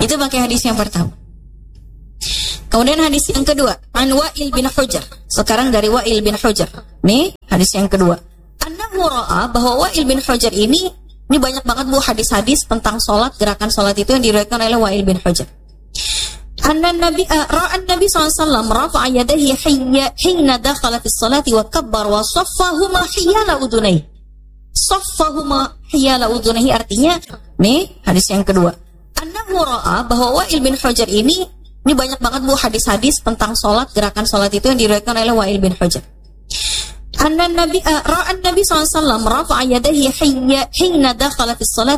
Itu pakai hadis yang pertama. Kemudian hadis yang kedua, an Wa'il bin Hujr. Sekarang dari Wa'il bin Hujr. Nih, hadis yang kedua. Annahu ra'a, bahwa Wa'il bin Hujr ini banyak banget Bu hadis-hadis tentang sholat, gerakan sholat itu yang diriwayatkan oleh Wa'il bin Hujr. Anna Nabi ra'an Nabi SAW rafa'a yadayhi hina dakhala fi sholati wa kabbar wa saffahuma hiyala udunai. Saffahuma hiyala udunai artinya, nih hadis yang kedua. Annahu ra'a, bahwa Wa'il bin Hujr ini banyak banget Bu hadis-hadis tentang sholat, gerakan sholat itu yang diriwayatkan oleh Wa'il bin Hujr. Anna Nabi ra'an Nabi SAW rafa'a yadayhi hina dakhala fi sholati